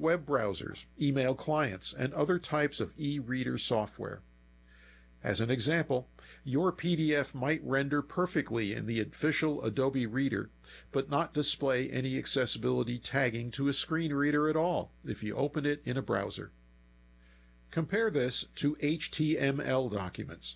web browsers, email clients, and other types of e-reader software. As an example, your PDF might render perfectly in the official Adobe Reader, but not display any accessibility tagging to a screen reader at all if you open it in a browser. Compare this to HTML documents.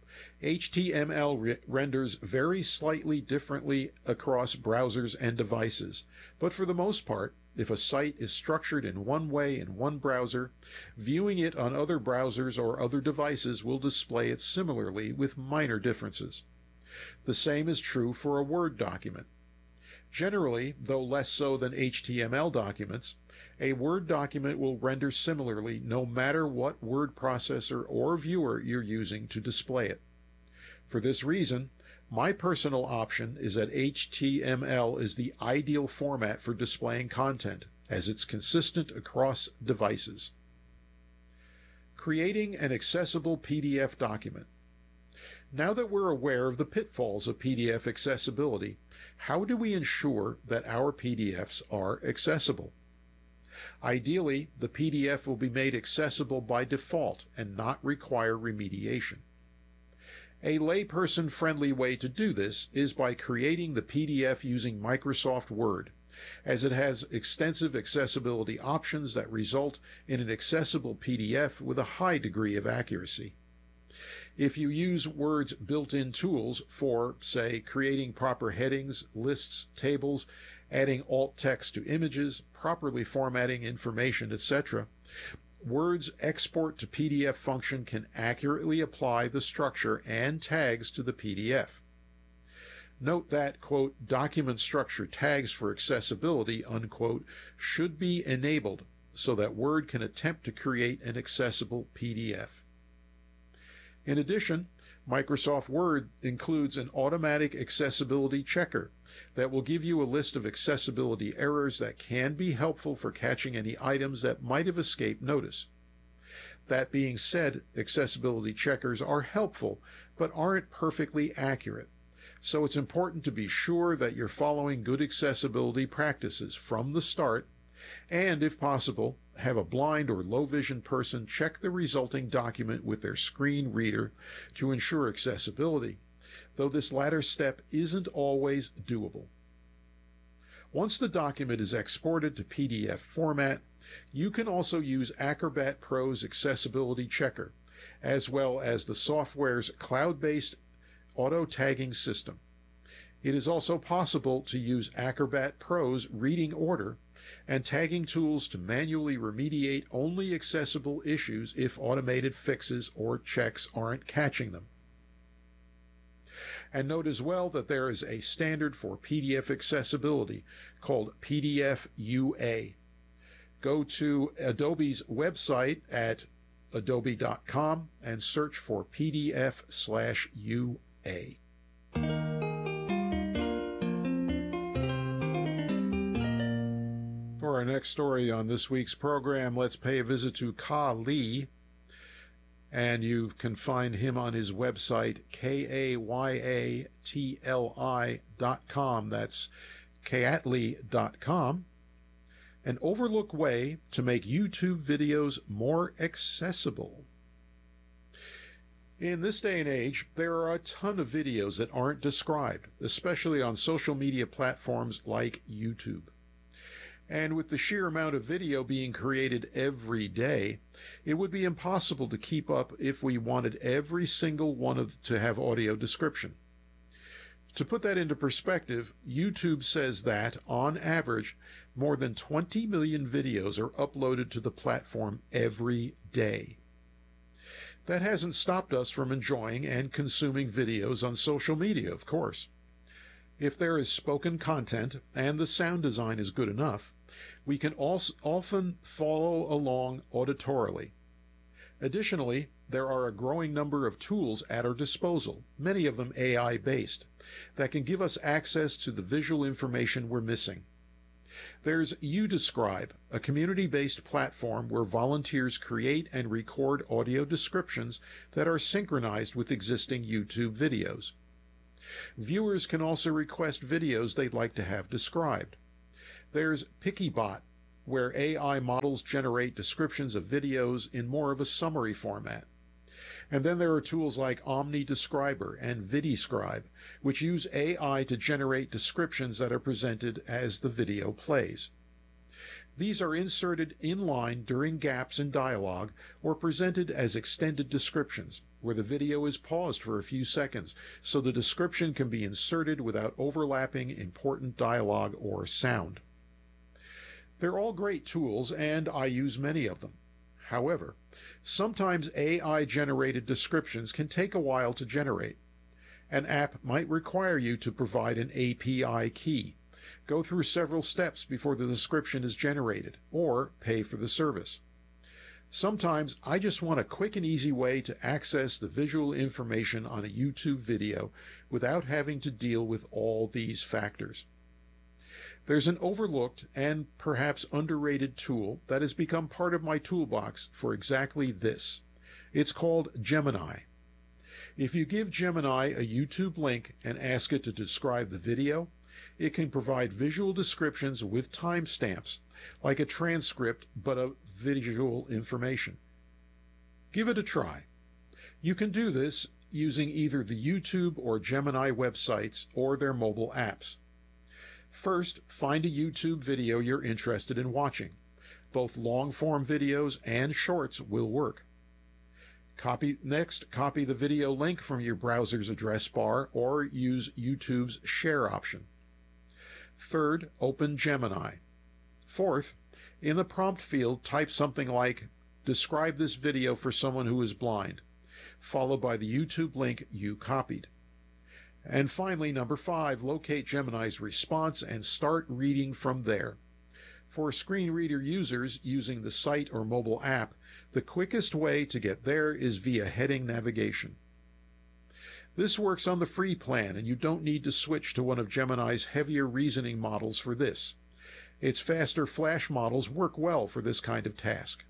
HTML renders very slightly differently across browsers and devices, but for the most part, if a site is structured in one way in one browser, viewing it on other browsers or other devices will display it similarly with minor differences. The same is true for a Word document. Generally, though less so than HTML documents, a Word document will render similarly no matter what word processor or viewer you're using to display it. For this reason, my personal option is that HTML is the ideal format for displaying content, as it's consistent across devices. Creating an accessible PDF document. Now that we're aware of the pitfalls of PDF accessibility, how do we ensure that our PDFs are accessible? Ideally, the PDF will be made accessible by default and not require remediation. A layperson-friendly way to do this is by creating the PDF using Microsoft Word, as it has extensive accessibility options that result in an accessible PDF with a high degree of accuracy. If you use Word's built-in tools for, say, creating proper headings, lists, tables, adding alt text to images, properly formatting information, etc., Word's export to PDF function can accurately apply the structure and tags to the PDF. Note that, quote, document structure tags for accessibility, unquote, should be enabled so that Word can attempt to create an accessible PDF. In addition, Microsoft Word includes an automatic accessibility checker that will give you a list of accessibility errors that can be helpful for catching any items that might have escaped notice. That being said, accessibility checkers are helpful but aren't perfectly accurate, so it's important to be sure that you're following good accessibility practices from the start, and if possible, have a blind or low vision person check the resulting document with their screen reader to ensure accessibility, though this latter step isn't always doable. Once the document is exported to PDF format, you can also use Acrobat Pro's accessibility checker, as well as the software's cloud-based auto-tagging system. It is also possible to use Acrobat Pro's reading order and tagging tools to manually remediate only accessible issues if automated fixes or checks aren't catching them. And note as well that there is a standard for PDF accessibility called PDF UA. Go to Adobe's website at adobe.com and search for PDF/UA. For our next story on this week's program, let's pay a visit to Ka Lee, and you can find him on his website, kayatli.com. That's kayatli.com. An overlooked way to make YouTube videos more accessible. In this day and age, there are a ton of videos that aren't described, especially on social media platforms like YouTube. And with the sheer amount of video being created every day, it would be impossible to keep up if we wanted every single one to have audio description. To put that into perspective, YouTube says that, on average, more than 20 million videos are uploaded to the platform every day. That hasn't stopped us from enjoying and consuming videos on social media, of course. If there is spoken content and the sound design is good enough, we can also often follow along auditorily. Additionally, there are a growing number of tools at our disposal, many of them AI-based, that can give us access to the visual information we're missing. There's YouDescribe, a community-based platform where volunteers create and record audio descriptions that are synchronized with existing YouTube videos. Viewers can also request videos they'd like to have described. There's PickyBot, where AI models generate descriptions of videos in more of a summary format. And then there are tools like OmniDescriber and VidiScribe, which use AI to generate descriptions that are presented as the video plays. These are inserted in line during gaps in dialogue or presented as extended descriptions, where the video is paused for a few seconds so the description can be inserted without overlapping important dialogue or sound. They're all great tools, and I use many of them. However, sometimes AI-generated descriptions can take a while to generate. An app might require you to provide an API key, go through several steps before the description is generated, or pay for the service. Sometimes I just want a quick and easy way to access the visual information on a YouTube video without having to deal with all these factors. There's an overlooked and perhaps underrated tool that has become part of my toolbox for exactly this. It's called Gemini. If you give Gemini a YouTube link and ask it to describe the video, it can provide visual descriptions with timestamps, like a transcript but of visual information. Give it a try. You can do this using either the YouTube or Gemini websites or their mobile apps. First, find a YouTube video you're interested in watching. Both long-form videos and shorts will work. Next, copy the video link from your browser's address bar or use YouTube's share option. Third, open Gemini. Fourth, in the prompt field, type something like, "Describe this video for someone who is blind," followed by the YouTube link you copied. And finally, number 5, locate Gemini's response and start reading from there. For screen reader users using the site or mobile app, the quickest way to get there is via heading navigation. This works on the free plan, and you don't need to switch to one of Gemini's heavier reasoning models for this. Its faster Flash models work well for this kind of task.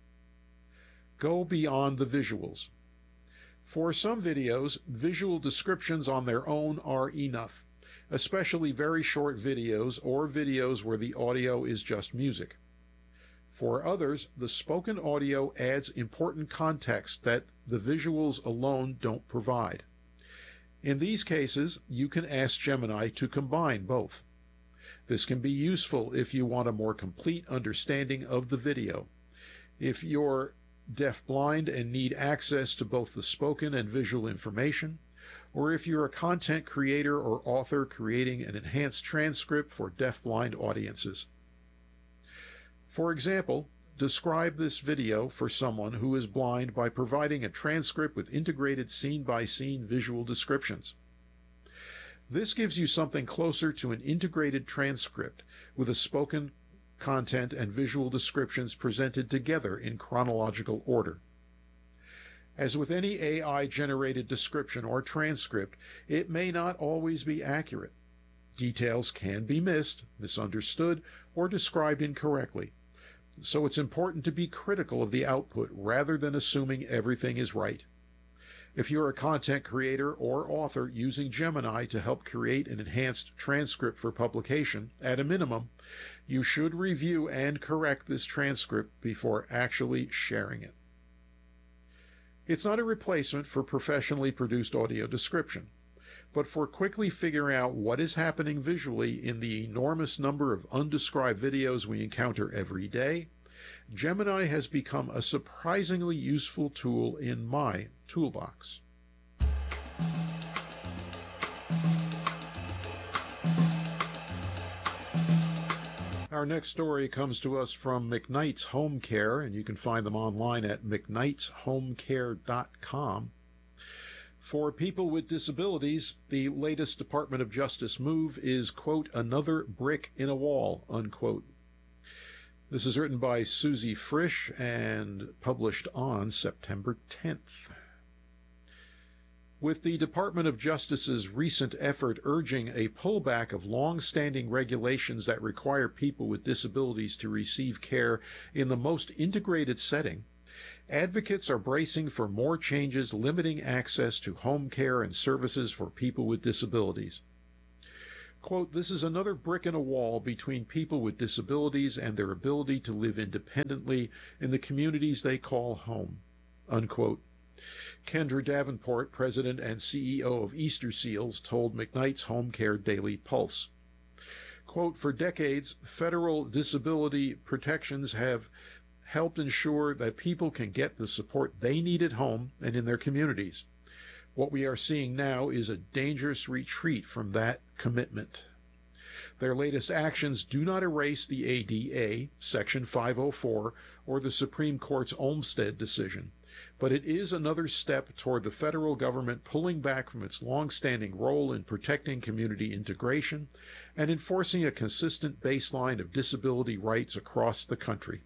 Go beyond the visuals. For some videos, visual descriptions on their own are enough, especially very short videos or videos where the audio is just music. For others, the spoken audio adds important context that the visuals alone don't provide. In these cases, you can ask Gemini to combine both. This can be useful if you want a more complete understanding of the video. If you're deaf-blind and need access to both the spoken and visual information, or if you're a content creator or author creating an enhanced transcript for deaf-blind audiences. For example, describe this video for someone who is blind by providing a transcript with integrated scene-by-scene visual descriptions. This gives you something closer to an integrated transcript with a spoken content and visual descriptions presented together in chronological order. As with any AI-generated description or transcript, it may not always be accurate. Details can be missed, misunderstood, or described incorrectly. So it's important to be critical of the output rather than assuming everything is right. If you're a content creator or author using Gemini to help create an enhanced transcript for publication, at a minimum, you should review and correct this transcript before actually sharing it. It's not a replacement for professionally produced audio description, but for quickly figuring out what is happening visually in the enormous number of undescribed videos we encounter every day, Gemini has become a surprisingly useful tool in my toolbox. Our next story comes to us from McKnight's Home Care, and you can find them online at mcknights.homecare.com. For people with disabilities, the latest Department of Justice move is, quote, another brick in a wall, unquote. This is written by Susie Frisch and published on September 10th. With the Department of Justice's recent effort urging a pullback of long-standing regulations that require people with disabilities to receive care in the most integrated setting, advocates are bracing for more changes limiting access to home care and services for people with disabilities. Quote, this is another brick in a wall between people with disabilities and their ability to live independently in the communities they call home, unquote. Kendra Davenport, president and CEO of Easter Seals, told McKnight's Home Care Daily Pulse. Quote, for decades, federal disability protections have helped ensure that people can get the support they need at home and in their communities. What we are seeing now is a dangerous retreat from that commitment. Their latest actions do not erase the ADA, Section 504, or the Supreme Court's Olmstead decision, but it is another step toward the federal government pulling back from its long-standing role in protecting community integration and enforcing a consistent baseline of disability rights across the country.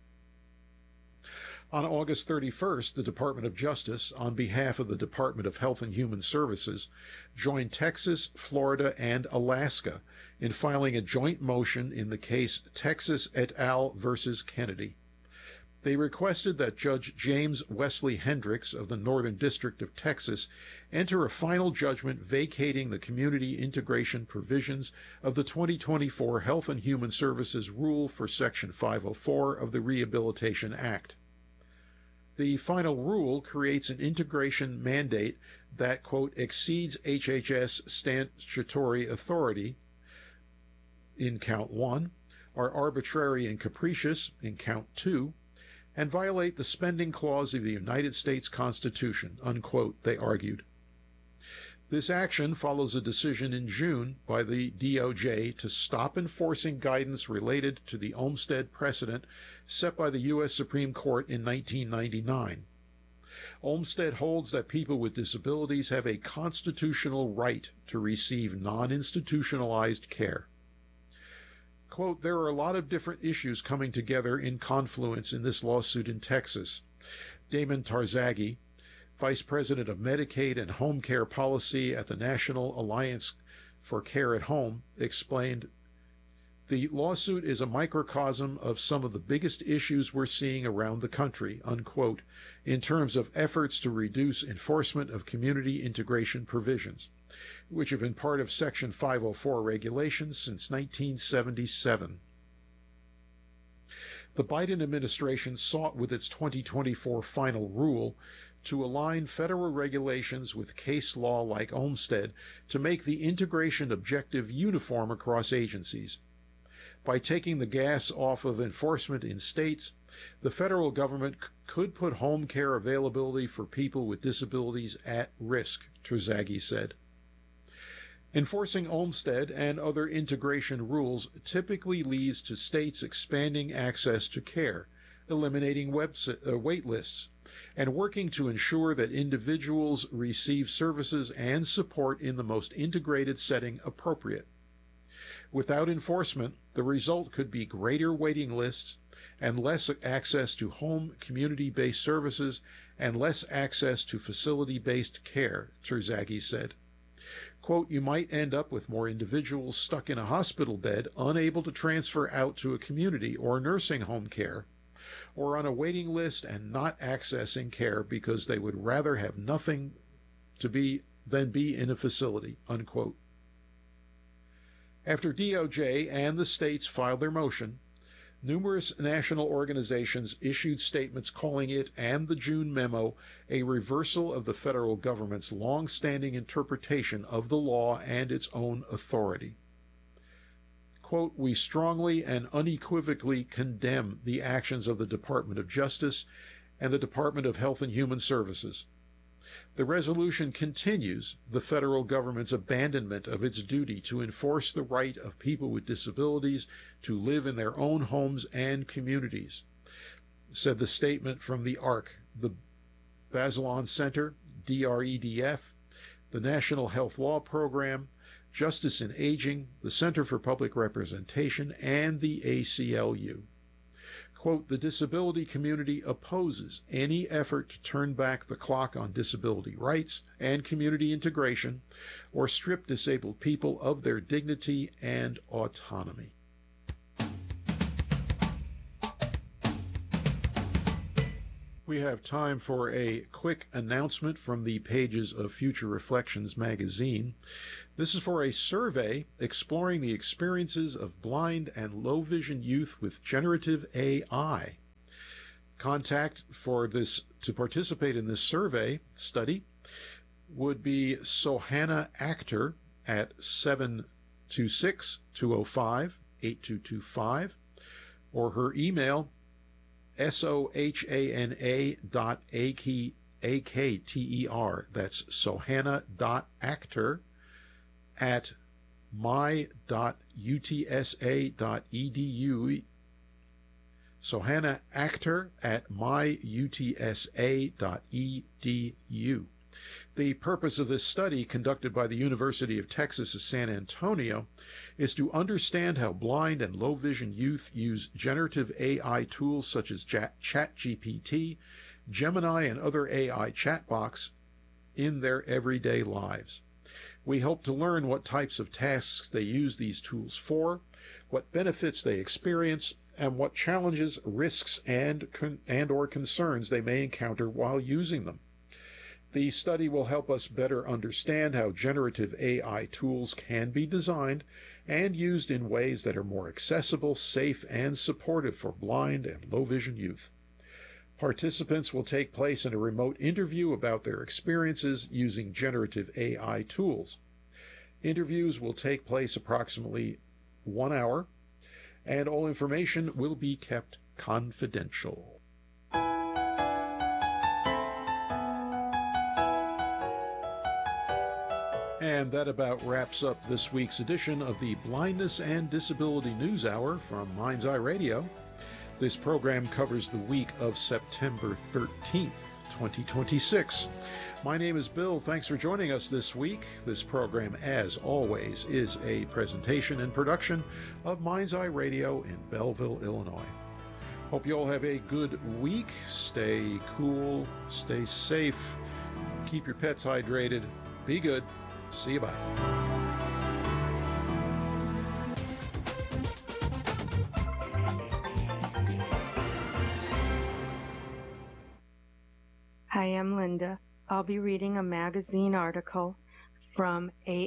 On August 31st, the Department of Justice, on behalf of the Department of Health and Human Services, joined Texas, Florida, and Alaska in filing a joint motion in the case Texas et al. Versus Kennedy. They requested that Judge James Wesley Hendricks of the Northern District of Texas enter a final judgment vacating the community integration provisions of the 2024 Health and Human Services Rule for Section 504 of the Rehabilitation Act. The final rule creates an integration mandate that, quote, exceeds HHS statutory authority in count 1, are arbitrary and capricious in count 2, and violate the spending clause of the United States Constitution, unquote, they argued. This action follows a decision in June by the DOJ to stop enforcing guidance related to the Olmstead precedent set by the U.S. Supreme Court in 1999. Olmstead holds that people with disabilities have a constitutional right to receive non-institutionalized care. Quote, there are a lot of different issues coming together in confluence in this lawsuit in Texas. Damon Tarzaghi, Vice President of Medicaid and Home Care Policy at the National Alliance for Care at Home, explained, the lawsuit is a microcosm of some of the biggest issues we're seeing around the country, unquote, in terms of efforts to reduce enforcement of community integration provisions, which have been part of Section 504 regulations since 1977. The Biden administration sought with its 2024 final rule to align federal regulations with case law like Olmstead to make the integration objective uniform across agencies. By taking the gas off of enforcement in states, the federal government could put home care availability for people with disabilities at risk, Tarzaghi said. Enforcing Olmstead and other integration rules typically leads to states expanding access to care, eliminating wait lists, and working to ensure that individuals receive services and support in the most integrated setting appropriate. Without enforcement, the result could be greater waiting lists and less access to home community-based services and less access to facility-based care, Tarzaghi said. Quote, you might end up with more individuals stuck in a hospital bed, unable to transfer out to a community or nursing home care, or on a waiting list and not accessing care because they would rather have nothing than be in a facility, unquote. After DOJ and the states filed their motion, numerous national organizations issued statements calling it and the June memo a reversal of the federal government's long-standing interpretation of the law and its own authority. Quote, we strongly and unequivocally condemn the actions of the Department of Justice and the Department of Health and Human Services. The resolution continues the federal government's abandonment of its duty to enforce the right of people with disabilities to live in their own homes and communities, said the statement from the ARC, the Bazelon Center, DREDF, the National Health Law Program, Justice in Aging, the Center for Public Representation, and the ACLU. Quote, the disability community opposes any effort to turn back the clock on disability rights and community integration or strip disabled people of their dignity and autonomy. We have time for a quick announcement from the pages of Future Reflections magazine. This is for a survey exploring the experiences of blind and low vision youth with generative AI. Contact for this to participate in this survey study would be Sohana Akhter at 726-205-8225, or her email sohana.akter, that's sohana.akhter at my.utsa.edu, Sohana Akhter at myutsa.edu. The purpose of this study, conducted by the University of Texas at San Antonio, is to understand how blind and low vision youth use generative AI tools such as ChatGPT, Gemini, and other AI chatbots in their everyday lives. We hope to learn what types of tasks they use these tools for, what benefits they experience, and what challenges, risks, and or concerns they may encounter while using them. The study will help us better understand how generative AI tools can be designed and used in ways that are more accessible, safe, and supportive for blind and low vision youth. Participants will take place in a remote interview about their experiences using generative AI tools. Interviews will take place approximately 1 hour, and all information will be kept confidential. And that about wraps up this week's edition of the Blindness and Disability News Hour from Mind's Eye Radio. This program covers the week of September 13th, 2026. My name is Bill. Thanks for joining us this week. This program, as always, is a presentation and production of Mind's Eye Radio in Belleville, Illinois. Hope you all have a good week. Stay cool, stay safe, keep your pets hydrated, be good. See you, bye. Hi, I'm Linda. I'll be reading a magazine article from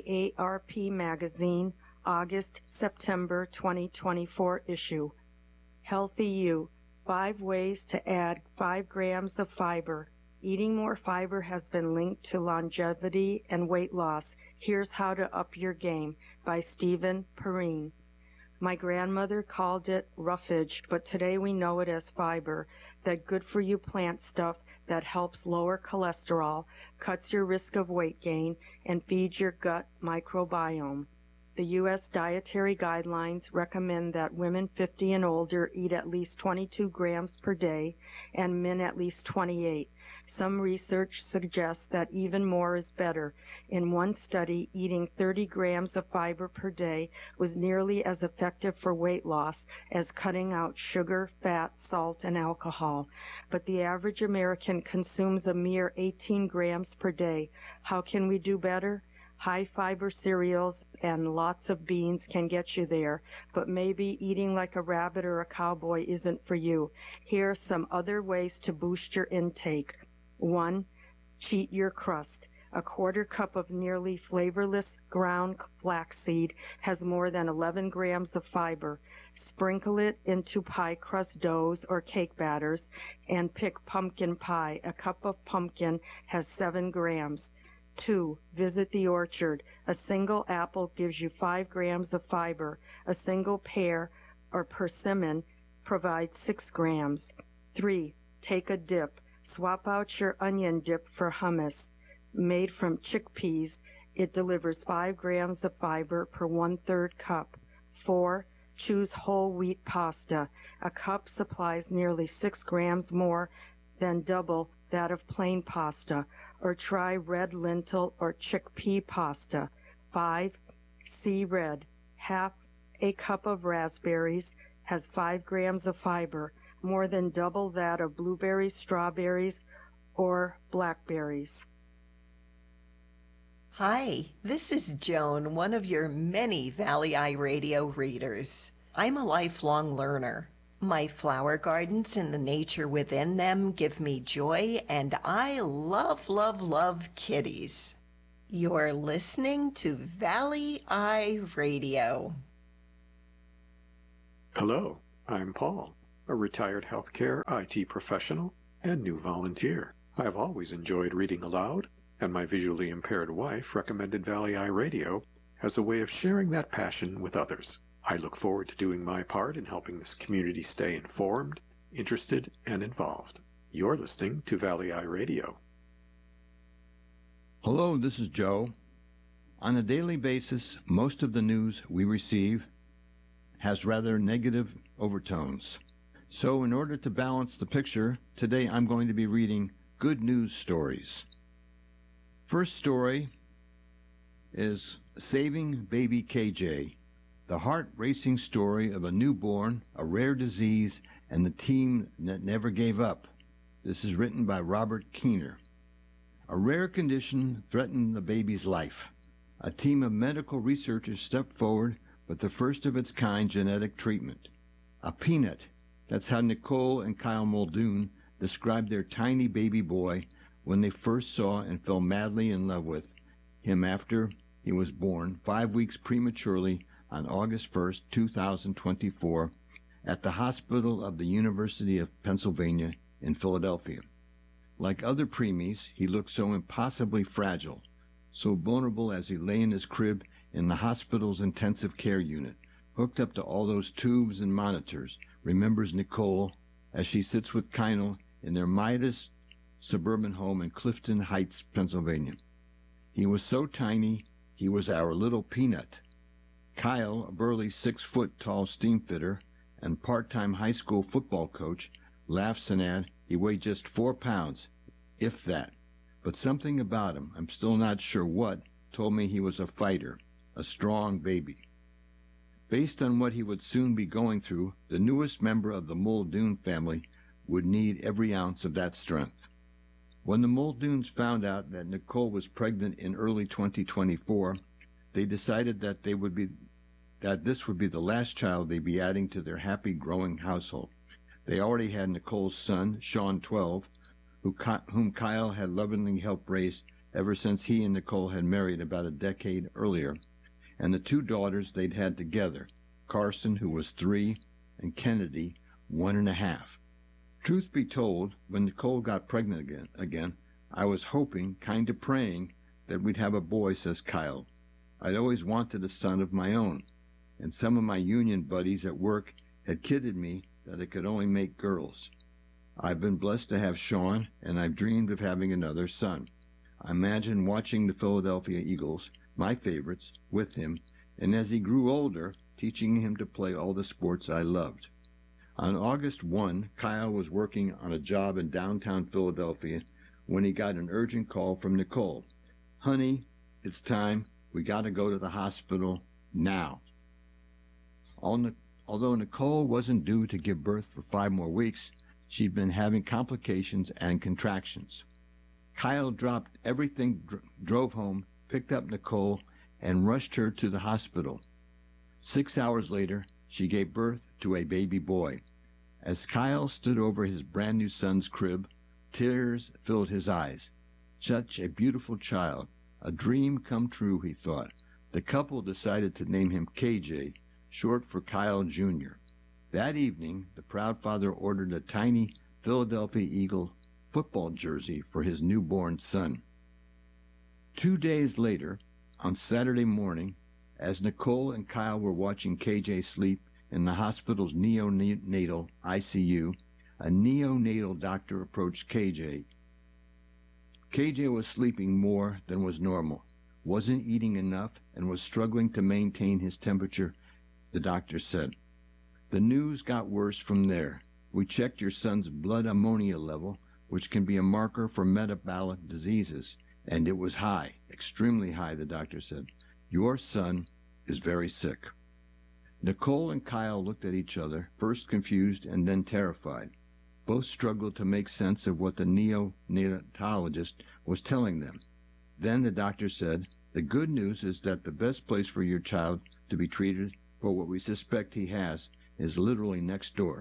AARP Magazine, August-September 2024 issue. Healthy You, 5 ways to add 5 grams of fiber. Eating more fiber has been linked to longevity and weight loss. Here's How to Up Your Game by Stephen Perrine. My grandmother called it roughage, but today we know it as fiber, that good-for-you plant stuff that helps lower cholesterol, cuts your risk of weight gain, and feeds your gut microbiome. The U.S. Dietary Guidelines recommend that women 50 and older eat at least 22 grams per day and men at least 28. Some research suggests that even more is better. In one study, eating 30 grams of fiber per day was nearly as effective for weight loss as cutting out sugar, fat, salt, and alcohol. But the average American consumes a mere 18 grams per day. How can we do better? High-fiber cereals and lots of beans can get you there, but maybe eating like a rabbit or a cowboy isn't for you. Here are some other ways to boost your intake. 1. Cheat your crust. A quarter cup of nearly flavorless ground flaxseed has more than 11 grams of fiber. Sprinkle it into pie crust doughs or cake batters and pick pumpkin pie. A cup of pumpkin has 7 grams. 2. Visit the orchard. A single apple gives you 5 grams of fiber. A single pear or persimmon provides 6 grams. 3. Take a dip. Swap out your onion dip for hummus. Made from chickpeas, it delivers 5 grams of fiber per 1/3 cup. 4. Choose whole wheat pasta. A cup supplies nearly 6 grams more than double that of plain pasta. Or try red lentil or chickpea pasta. 5. See red. Half a cup of raspberries has 5 grams of fiber, more than double that of blueberries, strawberries, or blackberries. Hi, this is Joan, one of your many Valley Eye Radio readers. I'm a lifelong learner. My flower gardens and the nature within them give me joy, and I love, love, love kitties. You're listening to Valley Eye Radio. Hello, I'm Paul, a retired healthcare IT professional and new volunteer. I've always enjoyed reading aloud, and my visually impaired wife recommended Valley Eye Radio as a way of sharing that passion with others. I look forward to doing my part in helping this community stay informed, interested, and involved. You're listening to Valley Eye Radio. Hello, this is Joe. On a daily basis, most of the news we receive has rather negative overtones. So in order to balance the picture, today I'm going to be reading good news stories. First story is Saving Baby KJ, the heart-racing story of a newborn, a rare disease, and the team that never gave up. This is written by Robert Keener. A rare condition threatened the baby's life. A team of medical researchers stepped forward with the first of its kind genetic treatment. A peanut. That's how Nicole and Kyle Muldoon described their tiny baby boy when they first saw and fell madly in love with him after he was born 5 weeks prematurely on August 1st, 2024, at the Hospital of the University of Pennsylvania in Philadelphia. Like other preemies, he looked so impossibly fragile, so vulnerable as he lay in his crib in the hospital's intensive care unit, hooked up to all those tubes and monitors, remembers Nicole as she sits with Kyle in their modest suburban home in Clifton Heights, Pennsylvania. He was so tiny, he was our little peanut. Kyle, a burly 6-foot-tall steamfitter and part-time high school football coach, laughs and adds he weighed just 4 pounds, if that. But something about him, I'm still not sure what, told me he was a fighter, a strong baby. Based on what he would soon be going through, the newest member of the Muldoon family would need every ounce of that strength. When the Muldoons found out that Nicole was pregnant in early 2024, they decided that this would be the last child they'd be adding to their happy growing household. They already had Nicole's son, Sean 12, whom Kyle had lovingly helped raise ever since he and Nicole had married about a decade earlier, and the 2 daughters they'd had together, Carson, who was 3, and Kennedy, 1.5. Truth be told, when Nicole got pregnant again, I was hoping, kind of praying, that we'd have a boy, says Kyle. I'd always wanted a son of my own, and some of my union buddies at work had kidded me that I could only make girls. I've been blessed to have Sean, and I've dreamed of having another son. I imagine watching the Philadelphia Eagles, my favorites, with him, and as he grew older, teaching him to play all the sports I loved. On August 1, Kyle was working on a job in downtown Philadelphia when he got an urgent call from Nicole. Honey, it's time. We got to go to the hospital now. Although Nicole wasn't due to give birth for 5 more weeks, she'd been having complications and contractions. Kyle dropped everything, drove home, picked up Nicole, and rushed her to the hospital. 6 hours later, she gave birth to a baby boy. As Kyle stood over his brand new son's crib, tears filled his eyes. Such a beautiful child, a dream come true, he thought. The couple decided to name him KJ, short for Kyle Jr. That evening, the proud father ordered a tiny Philadelphia Eagle football jersey for his newborn son. 2 days later, on Saturday morning, as Nicole and Kyle were watching KJ sleep in the hospital's neonatal ICU, a neonatal doctor approached KJ. KJ was sleeping more than was normal, wasn't eating enough, and was struggling to maintain his temperature, the doctor said. The news got worse from there. We checked your son's blood ammonia level, which can be a marker for metabolic diseases, and it was high, extremely high, the doctor said. Your son is very sick. Nicole and Kyle looked at each other, first confused and then terrified. Both struggled to make sense of what the neonatologist was telling them. Then the doctor said, the good news is that the best place for your child to be treated for what we suspect he has is literally next door.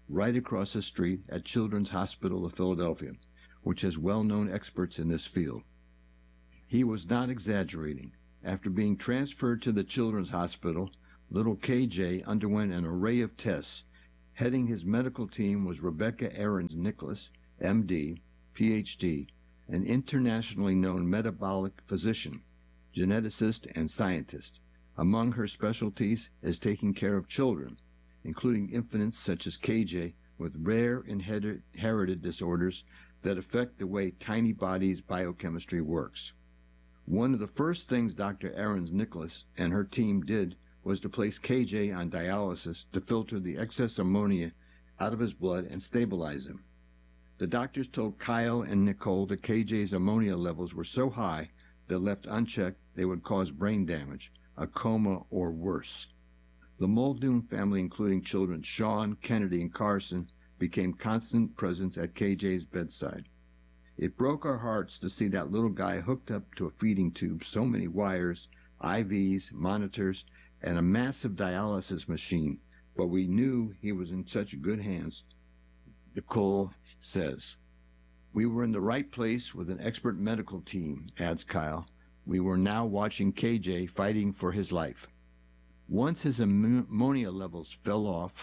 right across the street at Children's Hospital of Philadelphia, which has well-known experts in this field. He was not exaggerating. After being transferred to the Children's Hospital, little KJ underwent an array of tests. Heading his medical team was Rebecca Ahrens Nicholas, MD, PhD, an internationally known metabolic physician, geneticist, and scientist. Among her specialties is taking care of children, including infants such as KJ with rare inherited disorders that affect the way tiny bodies' biochemistry works. One of the first things Dr. Ahrens Nicholas and her team did was to place KJ on dialysis to filter the excess ammonia out of his blood and stabilize him. The doctors told Kyle and Nicole that KJ's ammonia levels were so high that left unchecked they would cause brain damage, a coma, or worse. The Muldoon family, including children Sean, Kennedy, and Carson, became constant presence at KJ's bedside. It broke our hearts to see that little guy hooked up to a feeding tube, so many wires, IVs, monitors, and a massive dialysis machine, but we knew he was in such good hands. Nicole says, "We were in the right place with an expert medical team," adds Kyle. "We were now watching KJ fighting for his life." Once his ammonia levels fell off,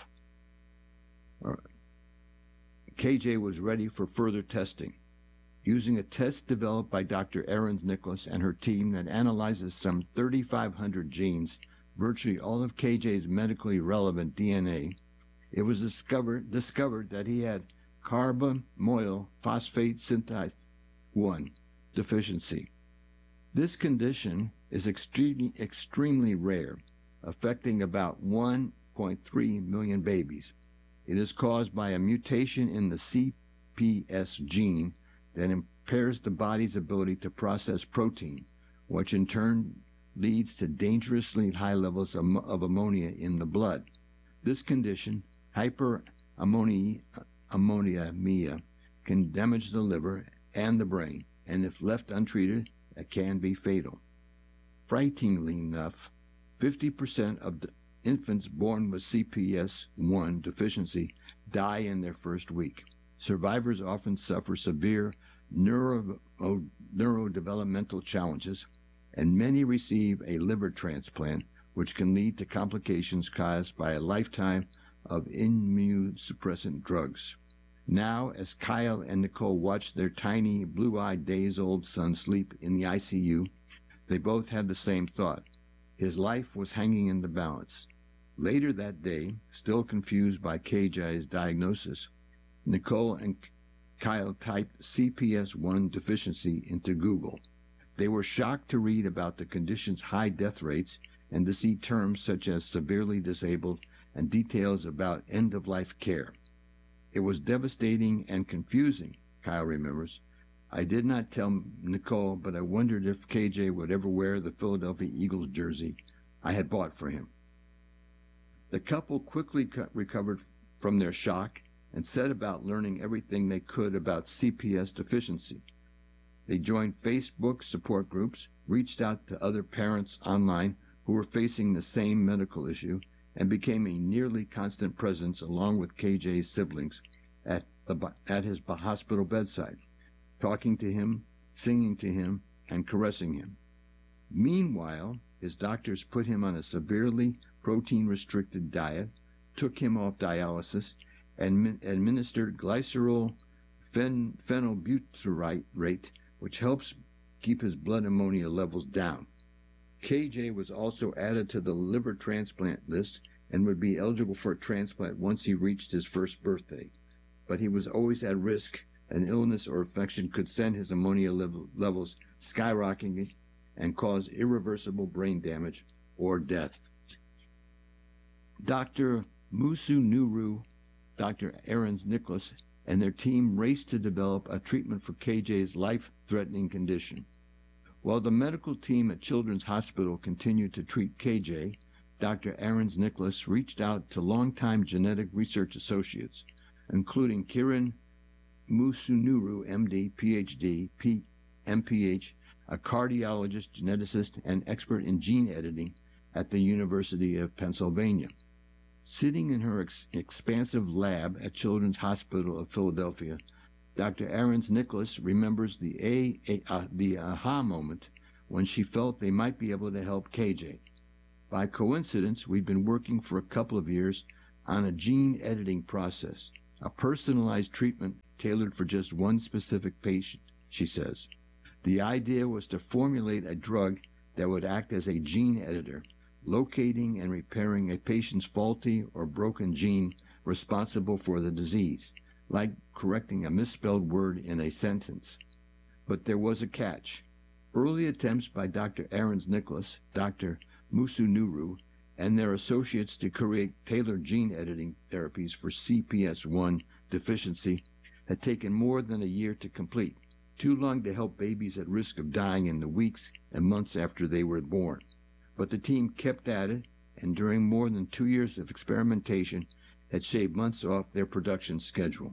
KJ was ready for further testing. Using a test developed by Dr. Ahrens Nicholas and her team that analyzes some 3,500 genes, virtually all of KJ's medically relevant DNA, it was discovered that he had carbamoyl phosphate synthase 1 deficiency. This condition is extremely rare, affecting about 1.3 million babies. It is caused by a mutation in the CPS gene that impairs the body's ability to process protein, which in turn leads to dangerously high levels of ammonia in the blood. This condition, hyperammonemia, can damage the liver and the brain, and if left untreated, it can be fatal. Frighteningly enough, 50% of the infants born with CPS1 deficiency die in their first week. Survivors often suffer severe neurodevelopmental challenges, and many receive a liver transplant, which can lead to complications caused by a lifetime of immunosuppressant drugs. Now, as Kyle and Nicole watched their tiny, blue-eyed, days-old son sleep in the ICU, they both had the same thought. His life was hanging in the balance. Later that day, still confused by KJ's diagnosis, Nicole and Kyle typed CPS1 deficiency into Google. They were shocked to read about the condition's high death rates and to see terms such as severely disabled and details about end-of-life care. It was devastating and confusing, Kyle remembers. I did not tell Nicole, but I wondered if KJ would ever wear the Philadelphia Eagles jersey I had bought for him. The couple quickly recovered from their shock and set about learning everything they could about CPS deficiency. They joined Facebook support groups, reached out to other parents online who were facing the same medical issue, and became a nearly constant presence along with KJ's siblings at his hospital bedside, talking to him, singing to him, and caressing him. Meanwhile, his doctors put him on a severely protein-restricted diet, took him off dialysis, and administered glycerol phenylbutyrate, which helps keep his blood ammonia levels down. KJ was also added to the liver transplant list and would be eligible for a transplant once he reached his first birthday. But he was always at risk. An illness or infection could send his ammonia levels skyrocketing and cause irreversible brain damage or death. Dr. Musunuru, Dr. Ahrens Nicholas, and their team raced to develop a treatment for KJ's life-threatening condition. While the medical team at Children's Hospital continued to treat KJ, Dr. Ahrens Nicholas reached out to longtime genetic research associates, including Kiran Musunuru, MD, PhD, MPH, a cardiologist, geneticist, and expert in gene editing at the University of Pennsylvania. Sitting in her expansive lab at Children's Hospital of Philadelphia, Dr. Ahrens Nicholas remembers the aha moment when she felt they might be able to help KJ. By coincidence, we'd been working for a couple of years on a gene editing process, a personalized treatment tailored for just one specific patient, she says. The idea was to formulate a drug that would act as a gene editor, locating and repairing a patient's faulty or broken gene responsible for the disease, like correcting a misspelled word in a sentence. But there was a catch. Early attempts by Dr. Ahrens Nicholas, Dr. Musunuru, and their associates to create tailored gene editing therapies for CPS1 deficiency had taken more than a year to complete, too long to help babies at risk of dying in the weeks and months after they were born. But the team kept at it, and during more than 2 years of experimentation, had shaved months off their production schedule.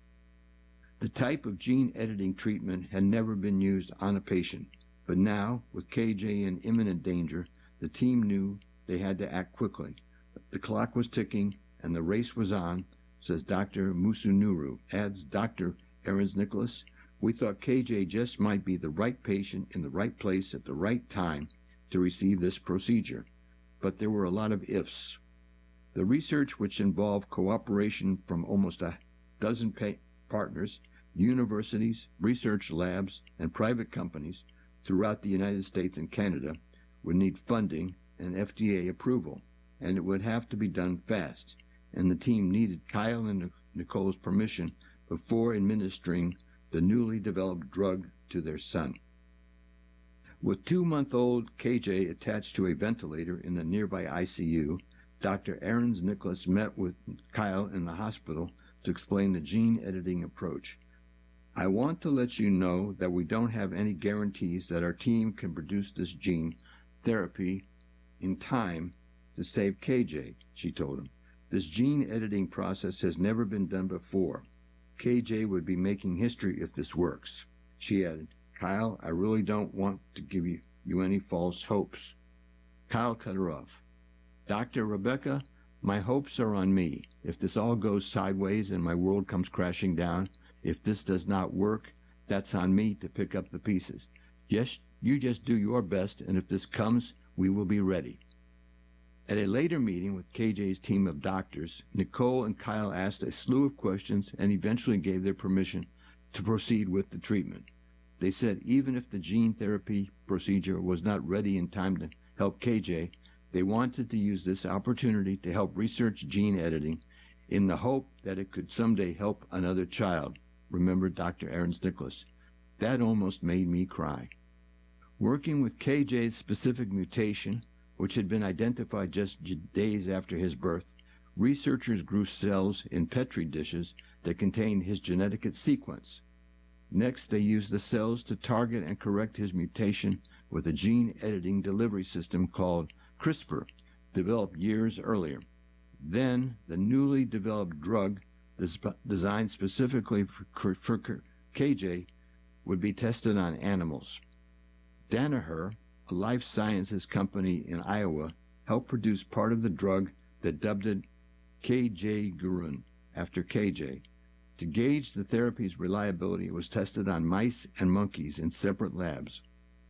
The type of gene editing treatment had never been used on a patient, but now, with KJ in imminent danger, the team knew they had to act quickly. The clock was ticking, and the race was on, says Dr. Musunuru. Adds Dr. Ahrens Nicholas, we thought KJ just might be the right patient in the right place at the right time to receive this procedure. But there were a lot of ifs. The research, which involved cooperation from almost a dozen partners, universities, research labs, and private companies throughout the United States and Canada, would need funding and FDA approval, and it would have to be done fast, and the team needed Kyle and Nicole's permission before administering the newly developed drug to their son. With 2-month-old KJ attached to a ventilator in the nearby ICU, Dr. Ahrens Nicholas met with Kyle in the hospital to explain the gene editing approach. I want to let you know that we don't have any guarantees that our team can produce this gene therapy in time to save KJ, she told him. This gene editing process has never been done before. KJ would be making history if this works. She added, Kyle, I really don't want to give you any false hopes. Kyle cut her off. Dr. Rebecca, my hopes are on me. If this all goes sideways and my world comes crashing down, if this does not work, that's on me to pick up the pieces. Yes, you just do your best, and if this comes, we will be ready. At a later meeting with KJ's team of doctors, Nicole and Kyle asked a slew of questions and eventually gave their permission to proceed with the treatment. They said even if the gene therapy procedure was not ready in time to help KJ, they wanted to use this opportunity to help research gene editing in the hope that it could someday help another child, remembered Dr. Ahrens Nicholas. That almost made me cry. Working with KJ's specific mutation, which had been identified just days after his birth, researchers grew cells in Petri dishes that contained his genetic sequence. Next, they used the cells to target and correct his mutation with a gene editing delivery system called CRISPR, developed years earlier. Then, the newly developed drug, designed specifically for KJ, would be tested on animals. Danaher, a life sciences company in Iowa, helped produce part of the drug that dubbed it KJ Gurun, after KJ. To gauge the therapy's reliability, it was tested on mice and monkeys in separate labs.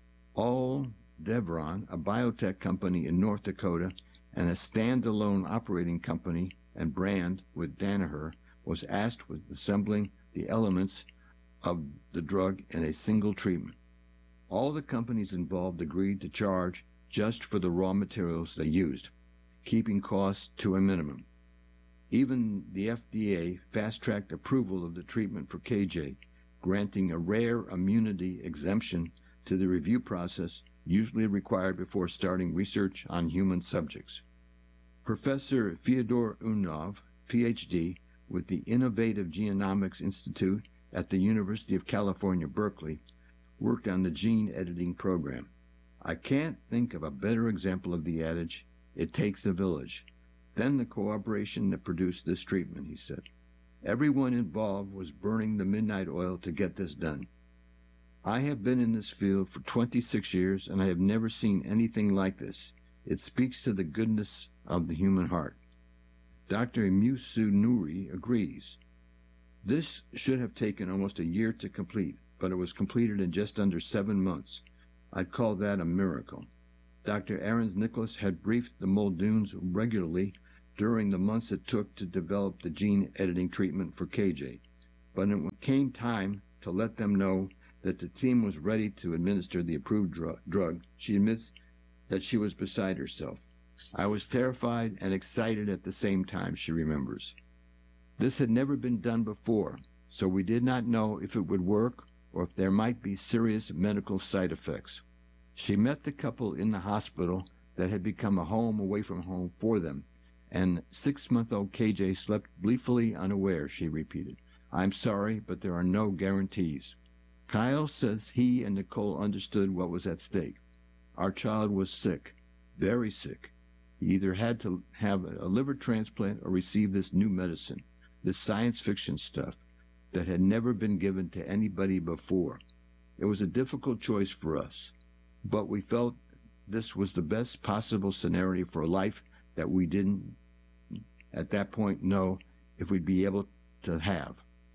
Aldevron, a biotech company in North Dakota and a standalone operating company and brand with Danaher, was tasked with assembling the elements of the drug in a single treatment. All the companies involved agreed to charge just for the raw materials they used, keeping costs to a minimum. Even the FDA fast-tracked approval of the treatment for KJ, granting a rare immunity exemption to the review process usually required before starting research on human subjects. Professor Fyodor Unov, Ph.D., with the Innovative Genomics Institute at the University of California, Berkeley, worked on the gene editing program. I can't think of a better example of the adage, it takes a village, than the cooperation that produced this treatment, he said. Everyone involved was burning the midnight oil to get this done. I have been in this field for 26 years, and I have never seen anything like this. It speaks to the goodness of the human heart. Dr. Musu Nuri agrees. This should have taken almost a year to complete, but it was completed in just under 7 months. I'd call that a miracle. Dr. Aarons Nicholas had briefed the Muldoons regularly during the months it took to develop the gene editing treatment for KJ, but when it came time to let them know that the team was ready to administer the approved drug, she admits that she was beside herself. I was terrified and excited at the same time, she remembers. This had never been done before, so we did not know if it would work or if there might be serious medical side effects. She met the couple in the hospital that had become a home away from home for them, and 6-month-old KJ slept gleefully unaware, she repeated. I'm sorry, but there are no guarantees. Kyle says he and Nicole understood what was at stake. Our child was sick, very sick. He either had to have a liver transplant or receive this new medicine, this science fiction stuff that had never been given to anybody before. It was a difficult choice for us, but we felt this was the best possible scenario for life that we didn't, at that point, know if we'd be able to have.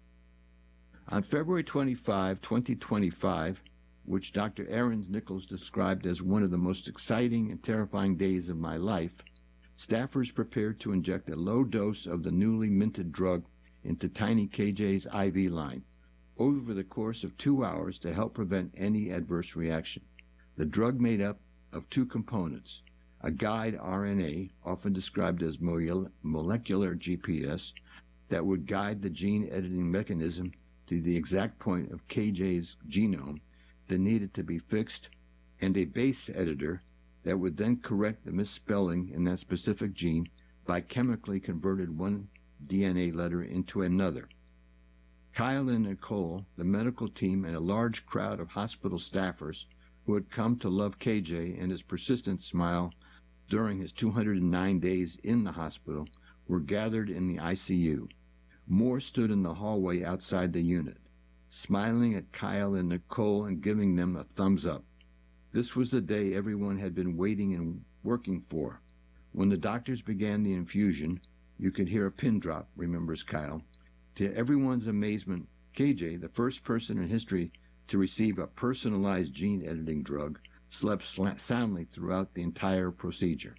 On February 25, 2025, which Dr. Aarons Nichols described as one of the most exciting and terrifying days of my life, staffers prepared to inject a low dose of the newly minted drug into tiny KJ's IV line over the course of 2 hours to help prevent any adverse reaction. The drug made up of 2 components, a guide RNA, often described as molecular GPS, that would guide the gene editing mechanism to the exact point of KJ's genome that needed to be fixed, and a base editor that would then correct the misspelling in that specific gene by chemically converted one DNA letter into another. Kyle and Nicole, the medical team, and a large crowd of hospital staffers who had come to love KJ and his persistent smile during his 209 days in the hospital were gathered in the ICU. More stood in the hallway outside the unit, smiling at Kyle and Nicole and giving them a thumbs up. This was the day everyone had been waiting and working for. When the doctors began the infusion, you could hear a pin drop, remembers Kyle. To everyone's amazement, KJ, the first person in history to receive a personalized gene editing drug, slept soundly throughout the entire procedure.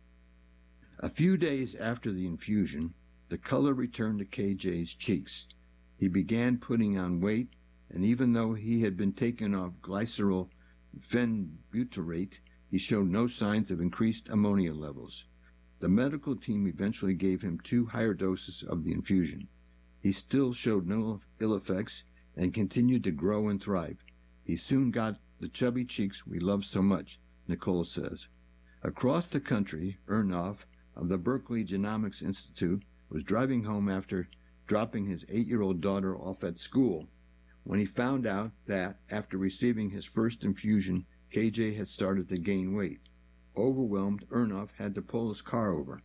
A few days after the infusion, the color returned to KJ's cheeks. He began putting on weight, and even though he had been taken off glycerol phenbutyrate, he showed no signs of increased ammonia levels. The medical team eventually gave him 2 higher doses of the infusion. He still showed no ill effects and continued to grow and thrive. He soon got the chubby cheeks we love so much, Nicole says. Across the country, Ernov of the Berkeley Genomics Institute was driving home after dropping his 8-year-old daughter off at school when he found out that, after receiving his first infusion, KJ had started to gain weight. Overwhelmed, Ernov had to pull his car over.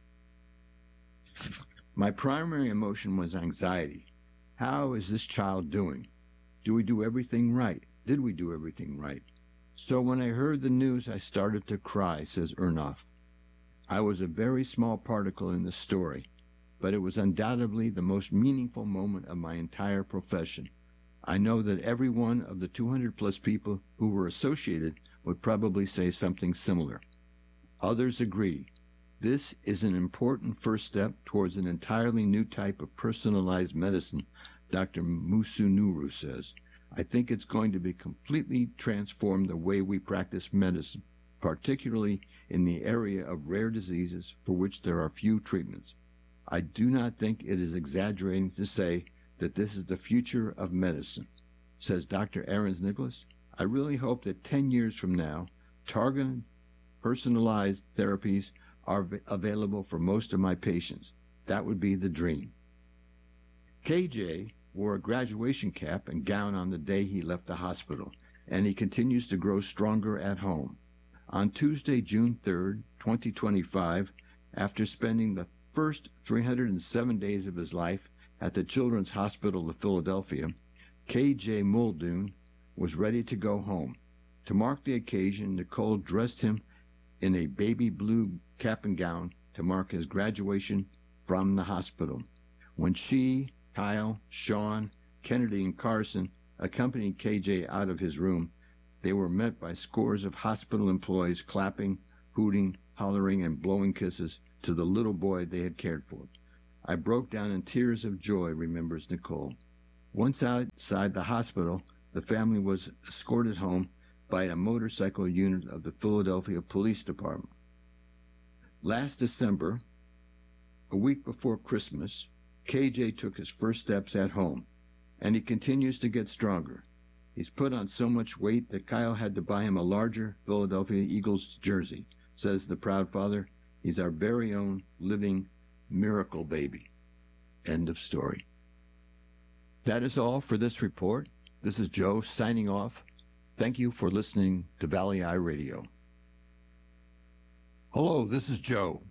My primary emotion was anxiety. How is this child doing? Do we do everything right? Did we do everything right? So when I heard the news, I started to cry, says Ernov. I was a very small particle in the story, but it was undoubtedly the most meaningful moment of my entire profession. I know that every one of the 200-plus people who were associated would probably say something similar. Others agree. This is an important first step towards an entirely new type of personalized medicine, Dr. Musunuru says. I think it's going to be completely transform the way we practice medicine, particularly in the area of rare diseases for which there are few treatments. I do not think it is exaggerating to say that this is the future of medicine, says Dr. Aarons Nicholas. I really hope that 10 years from now, targeted, personalized therapies are available for most of my patients. That would be the dream. KJ wore a graduation cap and gown on the day he left the hospital, and he continues to grow stronger at home. On Tuesday, June 3rd, 2025, after spending the first 307 days of his life at the Children's Hospital of Philadelphia, KJ Muldoon was ready to go home. To mark the occasion, Nicole dressed him in a baby blue cap and gown to mark his graduation from the hospital. When she, Kyle, Sean, Kennedy, and Carson accompanied KJ out of his room, they were met by scores of hospital employees clapping, hooting, hollering, and blowing kisses to the little boy they had cared for. I broke down in tears of joy, remembers Nicole. Once outside the hospital, the family was escorted home by a motorcycle unit of the Philadelphia Police Department. Last December, a week before Christmas, KJ took his first steps at home, and he continues to get stronger. He's put on so much weight that Kyle had to buy him a larger Philadelphia Eagles jersey, says the proud father. He's our very own living miracle baby. End of story. That is all for this report. This is Joe signing off. Thank you for listening to Valley Eye Radio. Hello, this is Joe.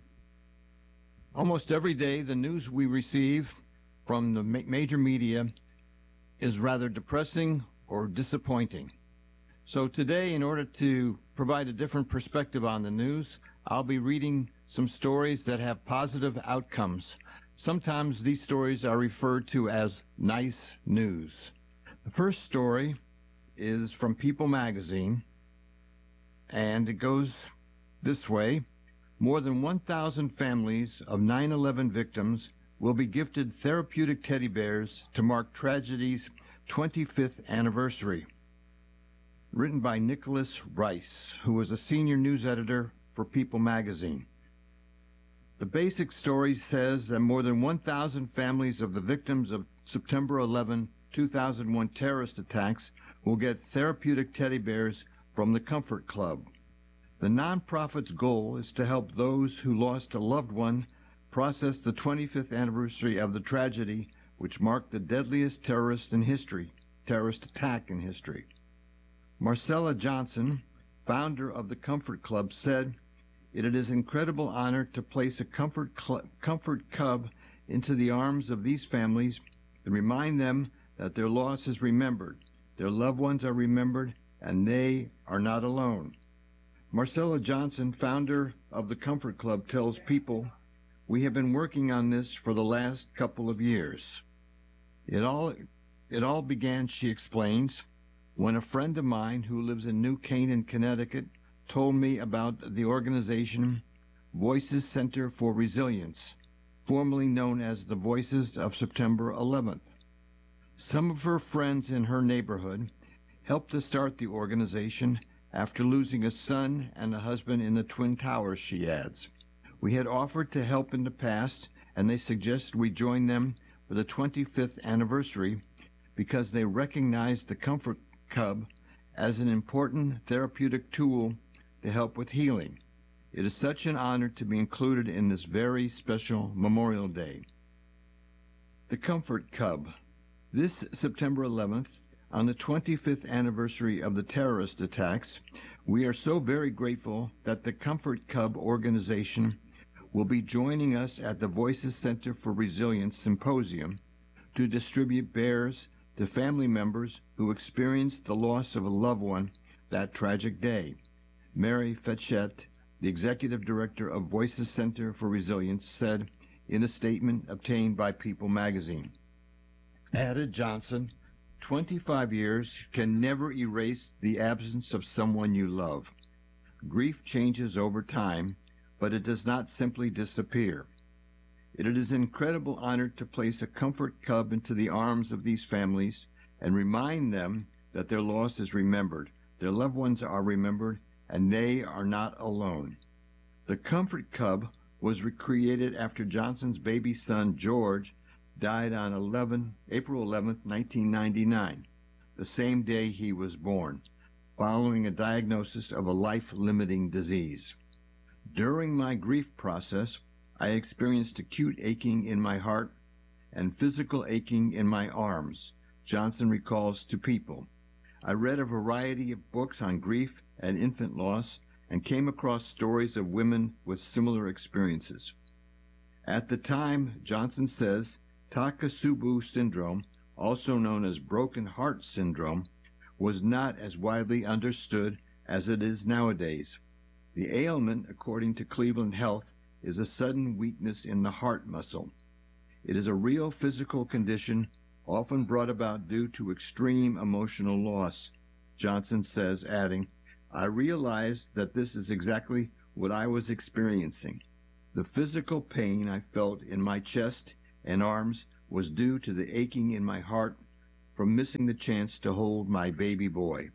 Almost every day, the news we receive from the major media is rather depressing or disappointing. So today, in order to provide a different perspective on the news, I'll be reading some stories that have positive outcomes. Sometimes these stories are referred to as nice news. The first story is from People magazine, and it goes this way. More than 1,000 families of 9/11 victims will be gifted therapeutic teddy bears to mark tragedy's 25th anniversary. Written by Nicholas Rice, who was a senior news editor for People magazine. The basic story says that more than 1,000 families of the victims of September 11, 2001 terrorist attacks will get therapeutic teddy bears from the Comfort Club. The nonprofit's goal is to help those who lost a loved one process the 25th anniversary of the tragedy which marked the deadliest terrorist attack in history. Marcella Johnson, founder of the Comfort Club, said, "It is an incredible honor to place a Comfort Cub into the arms of these families and remind them that their loss is remembered, their loved ones are remembered, and they are not alone." Marcella Johnson, founder of the Comfort Club, tells People, "We have been working on this for the last couple of years. It all began," she explains, "when a friend of mine who lives in New Canaan, Connecticut, told me about the organization Voices Center for Resilience, formerly known as the Voices of September 11th. Some of her friends in her neighborhood helped to start the organization after losing a son and a husband in the Twin Towers," she adds. "We had offered to help in the past, and they suggested we join them for the 25th anniversary because they recognized the Comfort Cub as an important therapeutic tool to help with healing. It is such an honor to be included in this very special Memorial Day." The Comfort Cub. This September 11th, on the 25th anniversary of the terrorist attacks, we are so very grateful that the Comfort Cub organization will be joining us at the Voices Center for Resilience Symposium to distribute bears to family members who experienced the loss of a loved one that tragic day. Mary Fetchett, the executive director of Voices Center for Resilience, said in a statement obtained by People magazine. Added Johnson, 25 years can never erase the absence of someone you love. Grief changes over time, but it does not simply disappear. It is an incredible honor to place a Comfort Cub into the arms of these families and remind them that their loss is remembered, their loved ones are remembered, and they are not alone. The Comfort Cub was recreated after Johnson's baby son, George, died on April 11, 1999, the same day he was born, following a diagnosis of a life-limiting disease. During my grief process, I experienced acute aching in my heart and physical aching in my arms, Johnson recalls to People. I read a variety of books on grief and infant loss and came across stories of women with similar experiences. At the time, Johnson says, Takotsubo syndrome, also known as broken heart syndrome, was not as widely understood as it is nowadays. The ailment, according to Cleveland Health, is a sudden weakness in the heart muscle. It is a real physical condition often brought about due to extreme emotional loss, Johnson says, adding, I realized that this is exactly what I was experiencing. The physical pain I felt in my chest and arms was due to the aching in my heart from missing the chance to hold my baby boy.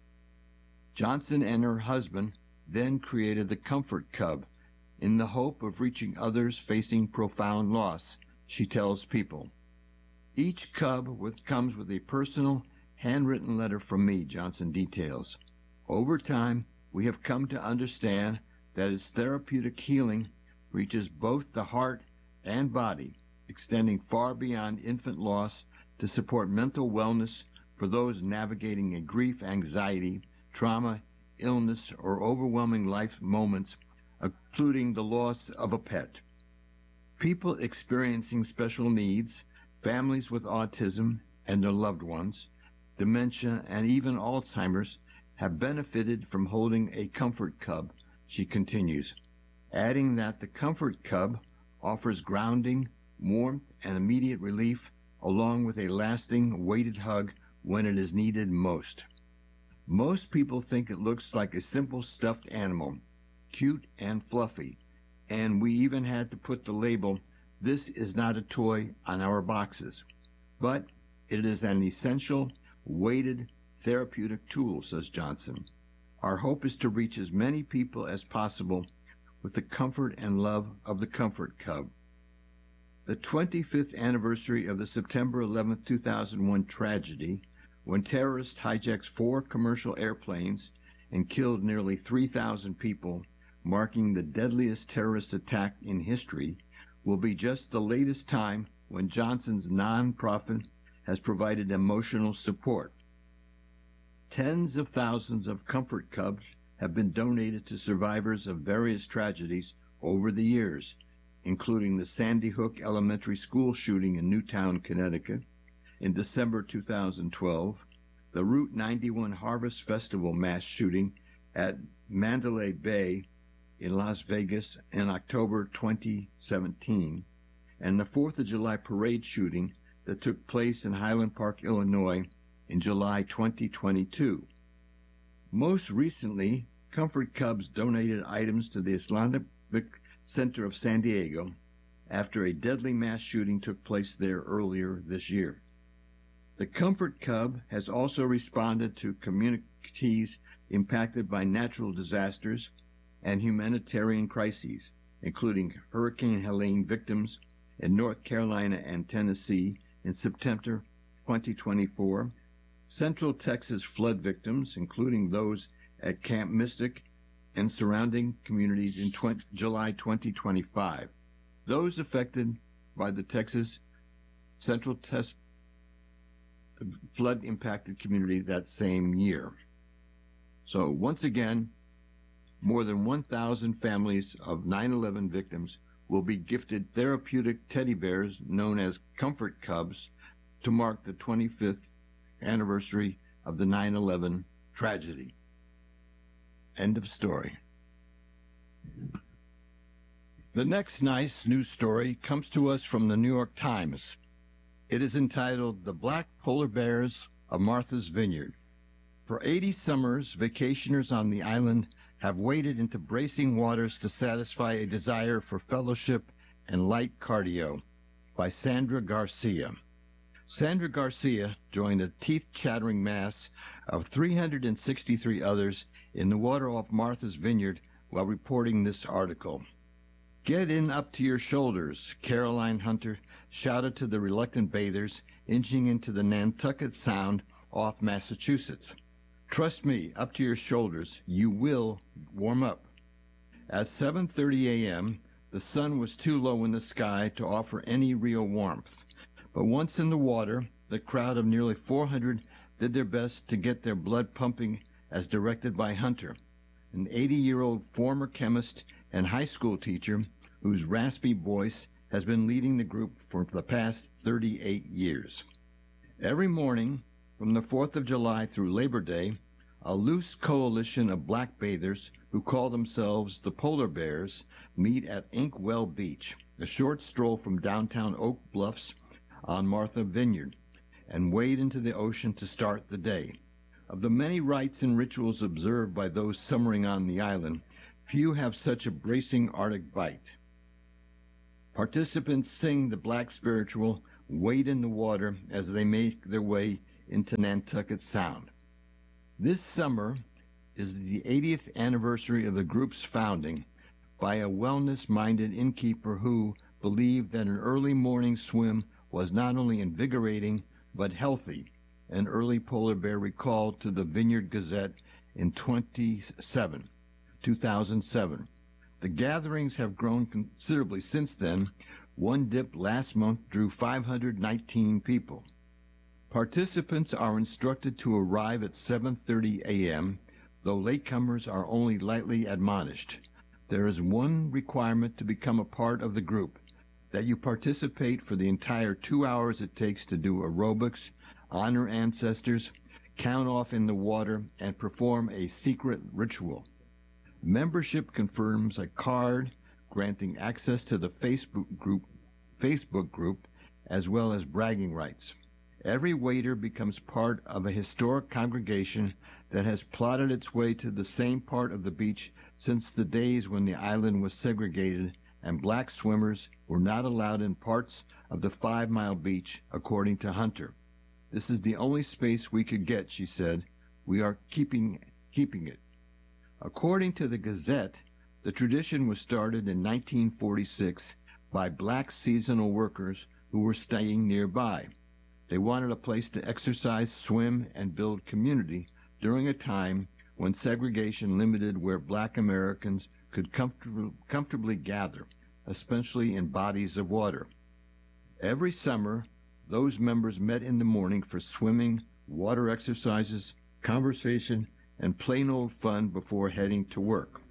Johnson and her husband then created the Comfort Cub in the hope of reaching others facing profound loss, she tells People. Each cub comes with a personal, handwritten letter from me, Johnson details. Over time, we have come to understand that its therapeutic healing reaches both the heart and body, extending far beyond infant loss to support mental wellness for those navigating a grief, anxiety, trauma, illness, or overwhelming life moments, including the loss of a pet. People experiencing special needs, families with autism and their loved ones, dementia, and even Alzheimer's have benefited from holding a Comfort Cub, she continues, adding that the Comfort Cub offers grounding, warmth, and immediate relief, along with a lasting, weighted hug when it is needed most. Most people think it looks like a simple stuffed animal, cute and fluffy, and we even had to put the label, "This is not a toy," on our boxes. But it is an essential, weighted, therapeutic tool, says Johnson. Our hope is to reach as many people as possible with the comfort and love of the Comfort Cub. The 25th anniversary of the September 11, 2001 tragedy, when terrorists hijacked 4 commercial airplanes and killed nearly 3,000 people, marking the deadliest terrorist attack in history, will be just the latest time when Johnson's nonprofit has provided emotional support. Tens of thousands of Comfort Cubs have been donated to survivors of various tragedies over the years, including the Sandy Hook Elementary School shooting in Newtown, Connecticut, in December 2012, the Route 91 Harvest Festival mass shooting at Mandalay Bay in Las Vegas in October 2017, and the 4th of July parade shooting that took place in Highland Park, Illinois in July 2022. Most recently, Comfort Cubs donated items to the Islamic Center of San Diego after a deadly mass shooting took place there earlier this year. The Comfort Cub has also responded to communities impacted by natural disasters and humanitarian crises, including Hurricane Helene victims in North Carolina and Tennessee in September 2024, Central Texas flood victims, including those at Camp Mystic and surrounding communities in July 2025, those affected by the Central Texas flood-impacted community that same year. So once again, more than 1,000 families of 9/11 victims will be gifted therapeutic teddy bears known as Comfort Cubs to mark the 25th anniversary of the 9/11 tragedy. End of story. The next nice news story comes to us from the New York Times. It is entitled "The Black Polar Bears of Martha's Vineyard." For 80 summers, vacationers on the island have waded into bracing waters to satisfy a desire for fellowship and light cardio. By Sandra Garcia. Sandra Garcia joined a teeth-chattering mass of 363 others in the water off Martha's Vineyard while reporting this article. "Get in up to your shoulders," Caroline Hunter shouted to the reluctant bathers inching into the Nantucket Sound off Massachusetts. "Trust me, up to your shoulders, you will warm up." At 7:30 a.m., the sun was too low in the sky to offer any real warmth. But once in the water, the crowd of nearly 400 did their best to get their blood pumping as directed by Hunter, an 80-year-old former chemist and high school teacher whose raspy voice has been leading the group for the past 38 years. Every morning, from the 4th of July through Labor Day, a loose coalition of black bathers who call themselves the Polar Bears, meet at Inkwell Beach, a short stroll from downtown Oak Bluffs on Martha Vineyard, and wade into the ocean to start the day. Of the many rites and rituals observed by those summering on the island, few have such a bracing Arctic bite. Participants sing the Black Spiritual, wade in the water as they make their way into Nantucket Sound. This summer is the 80th anniversary of the group's founding by a wellness-minded innkeeper who believed that an early morning swim was not only invigorating but healthy, an early polar bear recalled to the Vineyard Gazette in 2007. The gatherings have grown considerably since then. One dip last month drew 519 people. Participants are instructed to arrive at 7:30 a.m., though latecomers are only lightly admonished. There is one requirement to become a part of the group, that you participate for the entire 2 hours it takes to do aerobics, honor ancestors, count off in the water, and perform a secret ritual. Membership confirms a card granting access to the Facebook group, as well as bragging rights. Every wader becomes part of a historic congregation that has plotted its way to the same part of the beach since the days when the island was segregated and black swimmers were not allowed in parts of the 5 Mile beach, according to Hunter. This is the only space we could get, she said. We are keeping it. According to the Gazette, the tradition was started in 1946 by black seasonal workers who were staying nearby. They wanted a place to exercise, swim, and build community during a time when segregation limited where black Americans could comfortably gather, especially in bodies of water. Every summer, those members met in the morning for swimming, water exercises, conversation, and plain old fun before heading to work.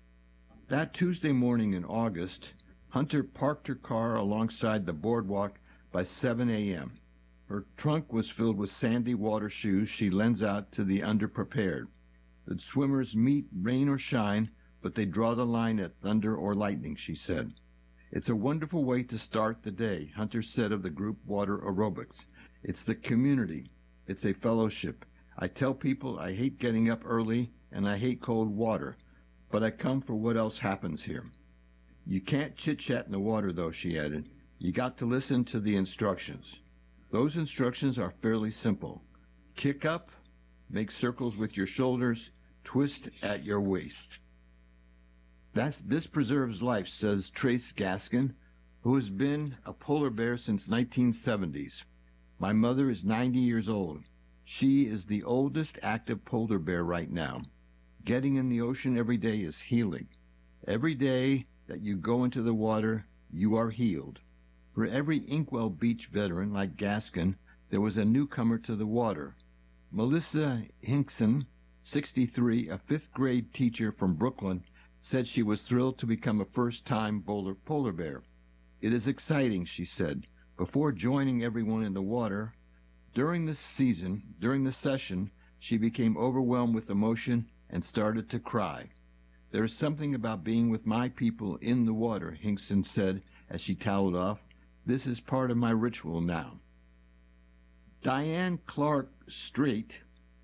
That Tuesday morning in August, Hunter parked her car alongside the boardwalk by 7 a.m. Her trunk was filled with sandy water shoes she lends out to the underprepared. The swimmers meet rain or shine, but they draw the line at thunder or lightning, she said. It's a wonderful way to start the day, Hunter said of the group water aerobics. It's the community. It's a fellowship. I tell people I hate getting up early and I hate cold water, but I come for what else happens here. You can't chit-chat in the water, though, she added. You got to listen to the instructions. Those instructions are fairly simple. Kick up, make circles with your shoulders, twist at your waist. This preserves life, says Trace Gaskin, who has been a polar bear since 1970s. My mother is 90 years old. She is the oldest active polar bear right now. Getting in the ocean every day is healing. Every day that you go into the water, you are healed. For every Inkwell Beach veteran like Gaskin, there was a newcomer to the water. Melissa Hinkson, 63, a fifth-grade teacher from Brooklyn, said she was thrilled to become a first-time polar bear. It is exciting, she said. Before joining everyone in the water, during the session, she became overwhelmed with emotion and started to cry. There is something about being with my people in the water, Hinkson said as she toweled off. This is part of my ritual now. Diane Clark Strait,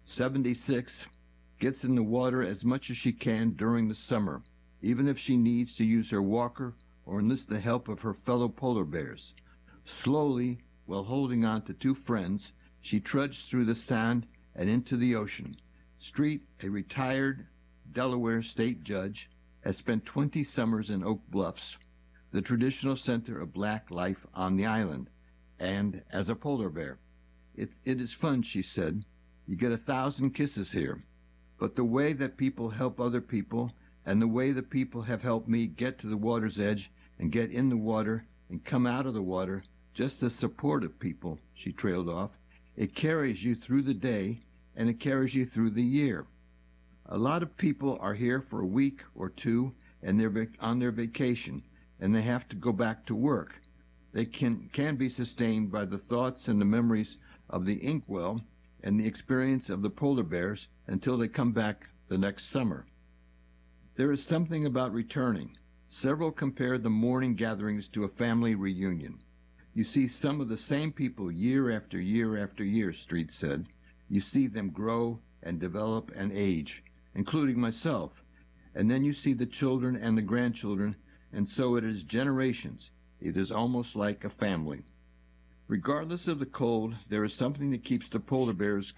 76, gets in the water as much as she can during the summer, even if she needs to use her walker or enlist the help of her fellow polar bears. Slowly, while holding on to 2 friends, she trudged through the sand and into the ocean. Street, a retired Delaware state judge, has spent 20 summers in Oak Bluffs, the traditional center of black life on the island, and as a polar bear. It is fun, she said. You get 1,000 kisses here. But the way that people help other people, and the way that people have helped me get to the water's edge and get in the water and come out of the water, just as supportive people, she trailed off, it carries you through the day and it carries you through the year. A lot of people are here for a week or 2 and they're on their vacation and they have to go back to work. They can be sustained by the thoughts and the memories of the Inkwell and the experience of the polar bears until they come back the next summer. There is something about returning. Several compared the morning gatherings to a family reunion. You see some of the same people year after year after year, Street said. You see them grow and develop and age, including myself. And then you see the children and the grandchildren, and so it is generations. It is almost like a family. Regardless of the cold, there is something that keeps the polar bears